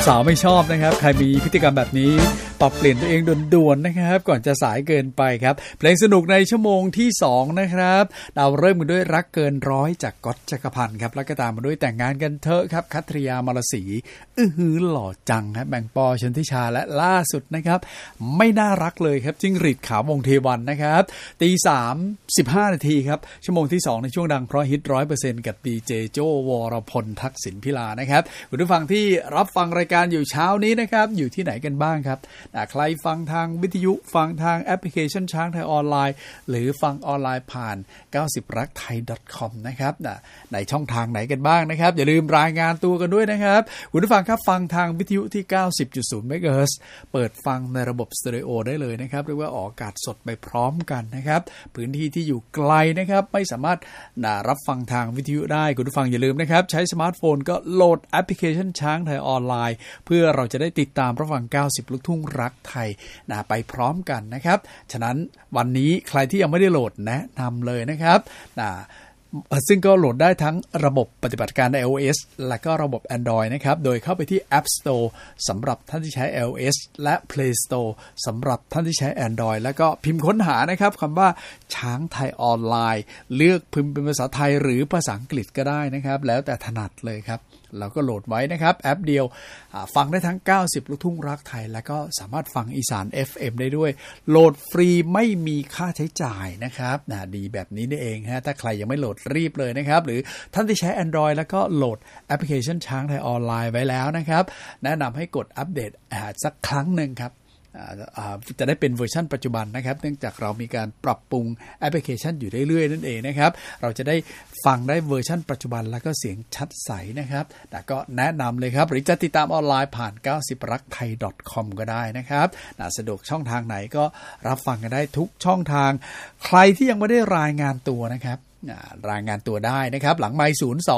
สาวๆไม่ชอบนะครับใครมีพฤติกรรมแบบนี้ปรับเปลี่ยนตัวเองด่วนๆนะครับก่อนจะสายเกินไปครับเพลงสนุกในชั่วโมงที่2นะครับเราเริ่มกันด้วยรักเกินร้อยจากก๊อตจักรพันธ์ครับแล้วก็ตามมาด้วยแต่งงานกันเถอะครับคัทริยามรศรีหล่อจังครับแบ่งปอชนทิชาและล่าสุดนะครับไม่น่ารักเลยครับจิ้งหรีดขาววงเทวันนะครับตี 3:15 นาทีครับชั่วโมงที่2ในช่วงดังเพราะฮิต 100% กับดีเจโจวรพลทักษิณพิลานะครับคุณผู้ฟังที่รับฟังรายการอยู่เช้านี้นะครับอยู่ที่ไหนกันบ้างครับใครฟังทางวิทยุฟังทางแอปพลิเคชันช้างไทยออนไลน์หรือฟังออนไลน์ผ่าน 90rakthai.com นะครับในช่องทางไหนกันบ้างนะครับอย่าลืมรายงานตัวกันด้วยนะครับคุณผู้ฟังครับฟังทางวิทยุที่ 90.0 เมกะเฮิรตซ์เปิดฟังในระบบสเตอริโอได้เลยนะครับเรียกว่าออกอากาศสดไปพร้อมกันนะครับพื้นที่ที่อยู่ไกลนะครับไม่สามารถรับฟังทางวิทยุได้คุณผู้ฟังอย่าลืมนะครับใช้สมาร์ทโฟนก็โหลดแอปพลิเคชันช้างไทยออนไลน์เพื่อเราจะได้ติดตามรับฟัง90ลูกทุ่งรักไทยไปพร้อมกันนะครับฉะนั้นวันนี้ใครที่ยังไม่ได้โหลดแนะนำเลยนะครับซึ่งก็โหลดได้ทั้งระบบปฏิบัติการ iOS และก็ระบบ Android นะครับโดยเข้าไปที่ App Store สำหรับท่านที่ใช้ iOS และ Play Store สำหรับท่านที่ใช้ Android แล้วก็พิมพ์ค้นหานะครับคำว่าช้างไทยออนไลน์เลือกพิมพ์เป็นภาษาไทยหรือภาษาอังกฤษก็ได้นะครับแล้วแต่ถนัดเลยครับเราก็โหลดไว้นะครับแอปเดียวฟังได้ทั้ง90ลูกทุ่งรักไทยแล้วก็สามารถฟังอีสาน FM ได้ด้วยโหลดฟรีไม่มีค่าใช้จ่ายนะครับดีแบบนี้นี่เองฮะถ้าใครยังไม่โหลดรีบเลยนะครับหรือท่านที่ใช้ Android แล้วก็โหลดแอปพลิเคชันช้างไทยออนไลน์ไว้แล้วนะครับแนะนำให้กดอัปเดตสักครั้งนึงครับจะได้เป็นเวอร์ชันปัจจุบันนะครับเนื่องจากเรามีการปรับปรุงแอปพลิเคชันอยู่เรื่อยๆนั่นเองนะครับเราจะได้ฟังได้เวอร์ชันปัจจุบันแล้วก็เสียงชัดใสนะครับแต่ก็แนะนำเลยครับหรือจะติดตามออนไลน์ผ่าน 90rakthai.com ก็ได้นะครับสะดวกช่องทางไหนก็รับฟังกันได้ทุกช่องทางใครที่ยังไม่ได้รายงานตัวนะครับรายงานตัวได้นะครับหลังไมค์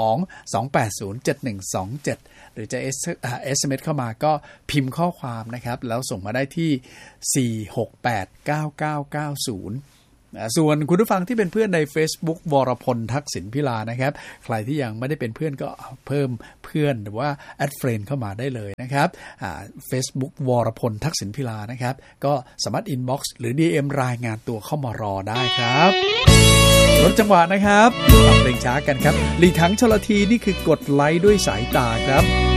02-280-7127หรือจะ SMS เข้ามาก็พิมพ์ข้อความนะครับแล้วส่งมาได้ที่4689990ส่วนคุณผู้ฟังที่เป็นเพื่อนใน Facebook วรพลทักษิณพิลานะครับใครที่ยังไม่ได้เป็นเพื่อนก็เพิ่มเพื่อนหรือว่าแอดเฟรนด์เข้ามาได้เลยนะครับFacebook วรพลทักษิณพิลานะครับก็สามารถ inbox หรือ DM รายงานตัวเข้ามารอได้ครับรถจังหวะนะครับฟังเพลงช้ากันครับลีถังชลทีนี่คือกดไลค์ด้วยสายตาครับ